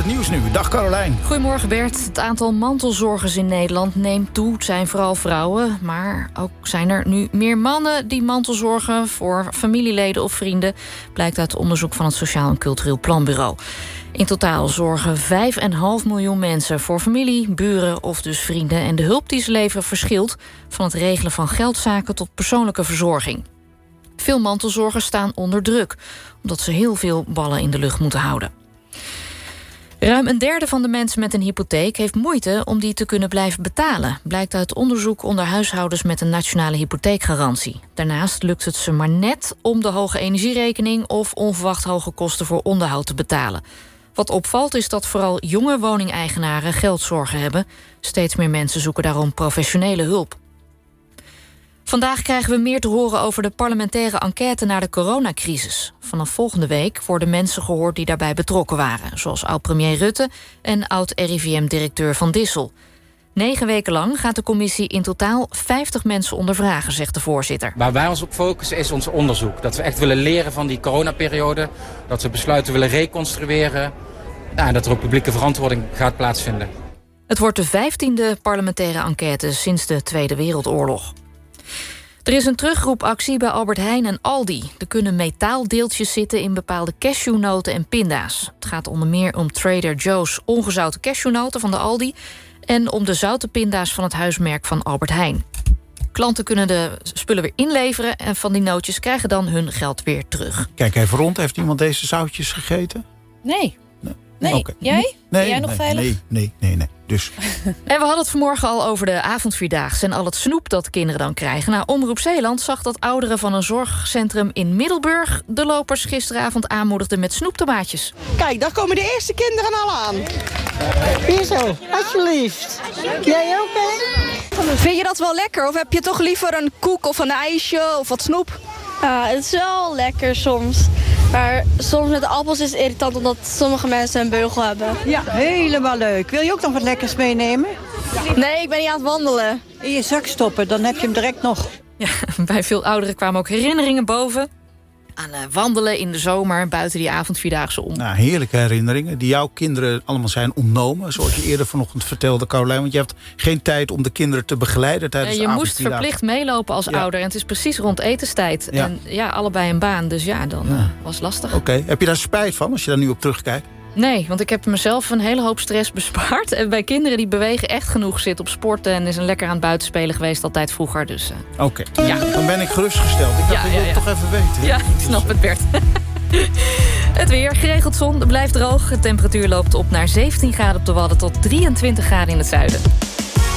nieuws nu. Dag Carolijn. Goedemorgen Bert. Het aantal mantelzorgers in Nederland neemt toe. Het zijn vooral vrouwen, maar ook zijn er nu meer mannen die mantelzorgen voor familieleden of vrienden, blijkt uit onderzoek van het Sociaal en Cultureel Planbureau. In totaal zorgen 5,5 miljoen mensen voor familie, buren of dus vrienden. En de hulp die ze leveren verschilt van het regelen van geldzaken tot persoonlijke verzorging. Veel mantelzorgers staan onder druk, omdat ze heel veel ballen in de lucht moeten houden. Ruim een derde van de mensen met een hypotheek heeft moeite om die te kunnen blijven betalen, blijkt uit onderzoek onder huishoudens met een nationale hypotheekgarantie. Daarnaast lukt het ze maar net om de hoge energierekening of onverwacht hoge kosten voor onderhoud te betalen. Wat opvalt is dat vooral jonge woningeigenaren geldzorgen hebben. Steeds meer mensen zoeken daarom professionele hulp. Vandaag krijgen we meer te horen over de parlementaire enquête naar de coronacrisis. Vanaf volgende week worden mensen gehoord die daarbij betrokken waren, zoals oud-premier Rutte en oud-RIVM-directeur Van Dissel. 9 weken lang gaat de commissie in totaal 50 mensen ondervragen, zegt de voorzitter. Waar wij ons op focussen is ons onderzoek. Dat we echt willen leren van die coronaperiode. Dat we besluiten willen reconstrueren. En dat er ook publieke verantwoording gaat plaatsvinden. Het wordt de 15e parlementaire enquête sinds de Tweede Wereldoorlog. Er is een terugroepactie bij Albert Heijn en Aldi. Er kunnen metaaldeeltjes zitten in bepaalde cashewnoten en pinda's. Het gaat onder meer om Trader Joe's ongezouten cashewnoten van de Aldi en om de zoute pinda's van het huismerk van Albert Heijn. Klanten kunnen de spullen weer inleveren en van die nootjes krijgen dan hun geld weer terug. Kijk even rond. Heeft iemand deze zoutjes gegeten? Nee. Okay. Jij? Nee, ben jij nog veilig? Nee. Dus. En we hadden het vanmorgen al over de avondvierdaagse en al het snoep dat de kinderen dan krijgen. Nou, Omroep Zeeland zag dat ouderen van een zorgcentrum in Middelburg de lopers gisteravond aanmoedigden met snoeptomaatjes. Kijk, daar komen de eerste kinderen al aan. Hier zo, alsjeblieft. Jij ook, hè? Vind je dat wel lekker of heb je toch liever een koek of een ijsje of wat snoep? Ja, het is wel lekker soms. Maar soms met de appels is het irritant omdat sommige mensen een beugel hebben. Ja, helemaal leuk. Wil je ook nog wat lekkers meenemen? Nee, ik ben niet aan het wandelen. In je zak stoppen, dan heb je hem direct nog. Ja, bij veel ouderen kwamen ook herinneringen boven aan wandelen in de zomer buiten die avondvierdaagse om. Nou, heerlijke herinneringen die jouw kinderen allemaal zijn ontnomen. Zoals je eerder vanochtend vertelde, Carolijn. Want je hebt geen tijd om de kinderen te begeleiden tijdens de Je moest avondvierdaagse. verplicht meelopen als ouder. En het is precies rond etenstijd. Ja. En ja, allebei een baan. Dus ja, dan was het lastig. Oké. Heb je daar spijt van als je daar nu op terugkijkt? Nee, want ik heb mezelf een hele hoop stress bespaard. En bij kinderen die bewegen echt genoeg, zitten op sporten en is een lekker aan het buitenspelen geweest altijd vroeger. Dus, Oké. Ja. Dan ben ik gerustgesteld. Ik dacht, ik wil het toch even weten. Ja, ik snap het, Bert. Het weer, geregeld zon, blijft droog. De temperatuur loopt op naar 17 graden op de Wadden tot 23 graden in het zuiden.